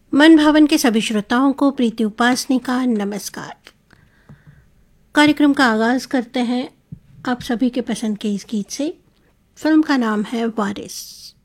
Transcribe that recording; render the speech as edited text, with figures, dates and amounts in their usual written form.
मन भवन के सभी श्रोताओं को प्रीति उपासनी का नमस्कार। कार्यक्रम का आगाज़ करते हैं आप सभी के पसंद के इस गीत से। फिल्म का नाम है वारिस।